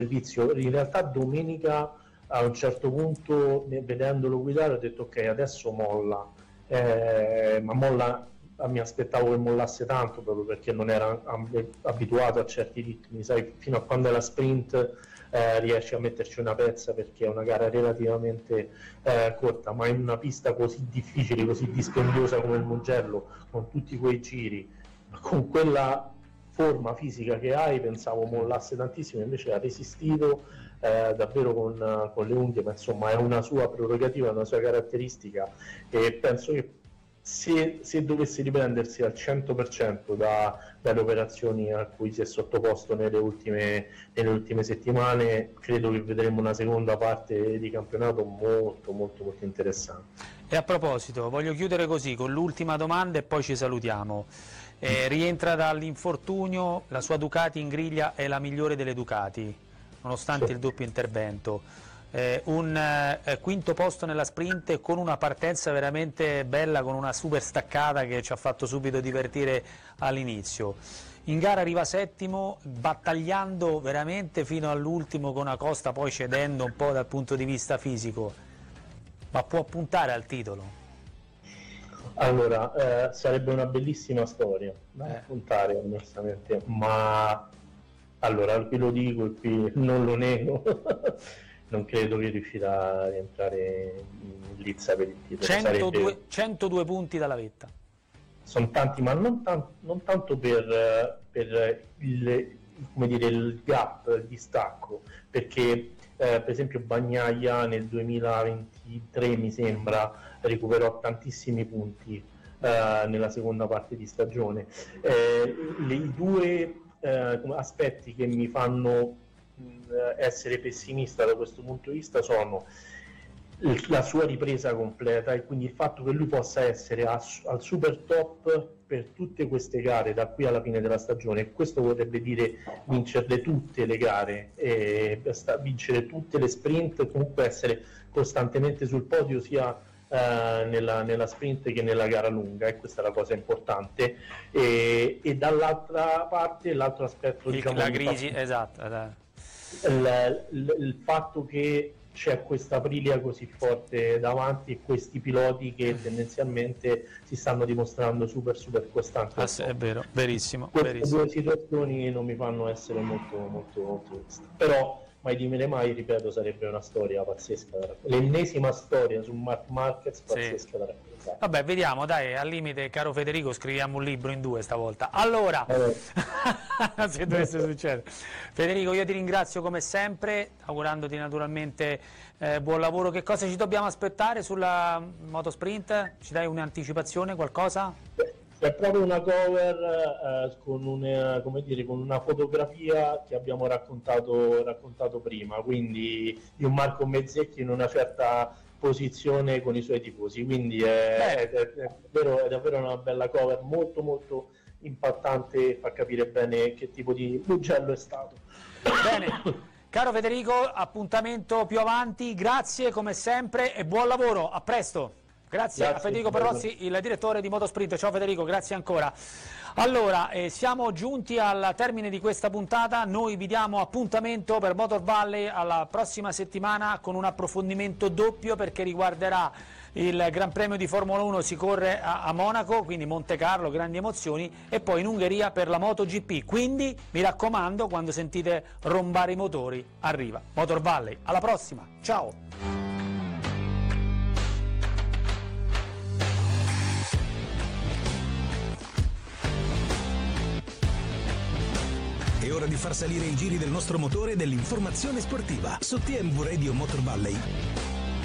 servizio. In realtà domenica a un certo punto, vedendolo guidare, ho detto ok, adesso molla, ma molla, mi aspettavo che mollasse tanto proprio perché non era abituato a certi ritmi, sai, fino a quando è la sprint riesci a metterci una pezza perché è una gara relativamente corta, ma in una pista così difficile, così dispendiosa come il Mugello, con tutti quei giri, con quella forma fisica che hai, pensavo mollasse tantissimo, invece ha resistito davvero con le unghie, ma insomma è una sua prerogativa, una sua caratteristica, e penso che se dovesse riprendersi al 100% dalle operazioni a cui si è sottoposto nelle ultime settimane, credo che vedremo una seconda parte di campionato molto molto molto interessante. E a proposito, voglio chiudere così con l'ultima domanda e poi ci salutiamo. Rientra dall'infortunio, la sua Ducati in griglia è la migliore delle Ducati, nonostante Sì. il doppio intervento. Un quinto posto nella sprint con una partenza veramente bella, con una super staccata che ci ha fatto subito divertire all'inizio. In gara arriva settimo, battagliando veramente fino all'ultimo con Acosta, poi cedendo un po' dal punto di vista fisico, ma può puntare al titolo? Allora, sarebbe una bellissima storia da raccontare, onestamente, ma allora qui lo dico e qui non lo nego, non credo che riuscirà a rientrare in lizza per il titolo. 102 punti dalla vetta. Sono tanti, ma non tanto per come dire, il gap, il distacco, perché per esempio Bagnaia nel 2023 mi sembra recuperò tantissimi punti nella seconda parte di stagione. I due aspetti che mi fanno essere pessimista da questo punto di vista sono la sua ripresa completa e quindi il fatto che lui possa essere al super top per tutte queste gare da qui alla fine della stagione. Questo vorrebbe dire vincerle tutte le gare, vincere tutte le sprint, comunque essere costantemente sul podio sia nella sprint che nella gara lunga, e questa è la cosa importante. E dall'altra parte l'altro aspetto, diciamo, la crisi, esatto, il fatto che c'è questa Aprilia così forte davanti e questi piloti che tendenzialmente si stanno dimostrando super costanti. È vero, verissimo. Queste due situazioni non mi fanno essere molto ottimista, però mai dire mai, ripeto, sarebbe una storia pazzesca, l'ennesima storia su Marc Marquez pazzesca da raccontare. Vabbè, vediamo, dai, al limite, caro Federico, scriviamo un libro in 2 stavolta. Allora, se dovesse succedere. Federico, io ti ringrazio come sempre, augurandoti naturalmente buon lavoro. Che cosa ci dobbiamo aspettare sulla Motosprint? Ci dai un'anticipazione, qualcosa? È proprio una cover con una fotografia che abbiamo raccontato prima, quindi di un Marco Mezzecchi in una certa posizione con i suoi tifosi, quindi è davvero una bella cover, molto molto impattante, fa capire bene che tipo di Mugello è stato. Bene. Caro Federico, appuntamento più avanti, grazie come sempre e buon lavoro, a presto. Grazie a Federico Perrozzi, il direttore di Motosprint. Ciao Federico, grazie ancora. Allora, siamo giunti al termine di questa puntata, noi vi diamo appuntamento per Motor Valley alla prossima settimana con un approfondimento doppio perché riguarderà il Gran Premio di Formula 1, si corre a Monaco, quindi Monte Carlo, grandi emozioni, e poi in Ungheria per la MotoGP. Quindi mi raccomando, quando sentite rombare i motori, arriva Motor Valley. Alla prossima, ciao! È ora di far salire i giri del nostro motore e dell'informazione sportiva su TMV Radio Motor Valley.